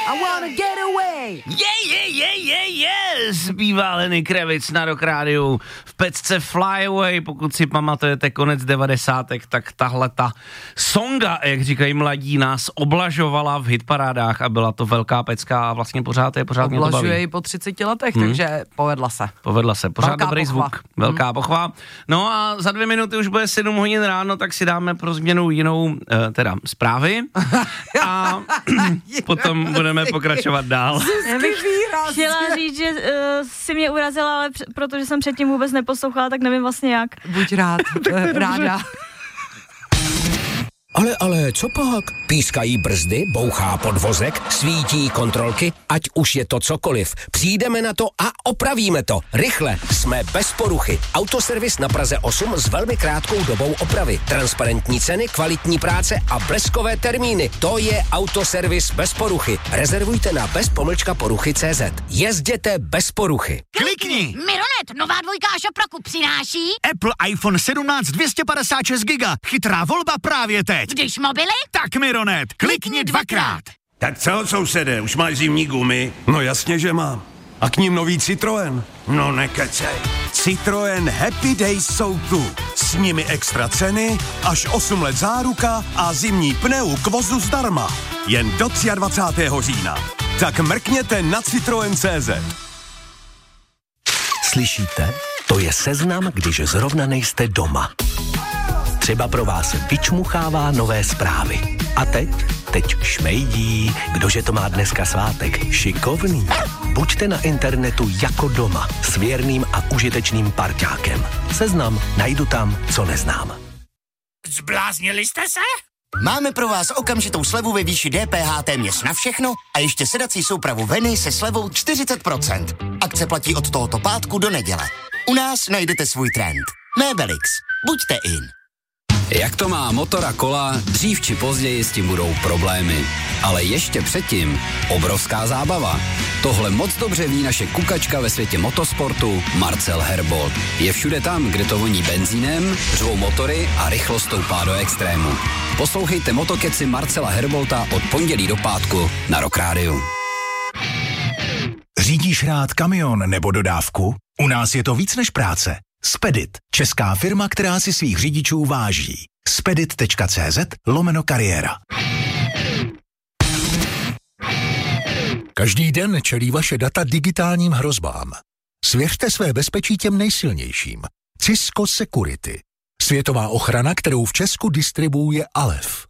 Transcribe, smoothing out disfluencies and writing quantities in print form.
I wanna get away. Zpívá Lenny Kravitz na Rock Rádiu v pecce Fly Away, pokud si pamatujete konec 90. tak tahle ta songa, jak říkají mladí, nás oblažovala v hitparádách a byla to velká pecka a vlastně pořád mě to baví. Oblažuje ji po 30 letech, takže povedla se. Pořád velká dobrý pochva. Zvuk, velká pochva. No a za 2 minuty už bude 7 hodin ráno, tak si dáme pro změnu jinou, teda zprávy a potom budeme pokračovat dál. Já bych chtěla říct, že si mě urazila, ale protože jsem předtím vůbec neposlouchala, tak nevím vlastně jak. Buď ráda. Ale co pak? Pískají brzdy, bouchá podvozek, svítí kontrolky, ať už je to cokoliv. Přijdeme na to a opravíme to. Rychle, jsme bez poruchy. Autoservis na Praze 8 s velmi krátkou dobou opravy. Transparentní ceny, kvalitní práce a bleskové termíny. To je Autoservis bez poruchy. Rezervujte na bezpomlčkaporuchy.cz. Jezděte bez poruchy. Klikni! Mironet, nová dvojka Šoproku přináší Apple iPhone 17 256 GB. Chytrá volba právě teď. když mobily. Tak Mironet, klikni 2krát. Tak co, sousede, už máš zimní gumy? No jasně, že mám. A k ním nový Citroën. No nekecej. Citroën Happy Days jsou tu. S nimi extra ceny, až 8 let záruka a zimní pneu k vozu zdarma. Jen do 23. října. Tak mrkněte na Citroën.cz. Slyšíte? To je seznam, když zrovna nejste doma. Třeba pro vás vyčmuchává nové zprávy. A teď šmejdí, kdože to má dneska svátek. Šikovný. Buďte na internetu jako doma, s věrným a užitečným parťákem. Seznam najdu tam, co neznám. Zbláznili jste se? Máme pro vás okamžitou slevu ve výši DPH téměř na všechno a ještě sedací soupravu Veny se slevou 40%. Akce platí od tohoto pátku do neděle. U nás najdete svůj trend. Mébelix. Buďte in. Jak to má motor a kola, dřív či později s tím budou problémy. Ale ještě předtím obrovská zábava. Tohle moc dobře ví naše kukačka ve světě motosportu Marcel Herbold. Je všude tam, kde to voní benzínem, řvou motory a rychlost stoupá do extrému. Poslouchejte motokeci Marcela Herbolta od pondělí do pátku na Rock Rádiu. Řídíš rád kamion nebo dodávku? U nás je to víc než práce. Spedit, česká firma, která si svých řidičů váží. Spedit.cz/kariéra. Každý den čelí vaše data digitálním hrozbám. Svěřte své bezpečí těm nejsilnějším. Cisco Security. Světová ochrana, kterou v Česku distribuuje Alef.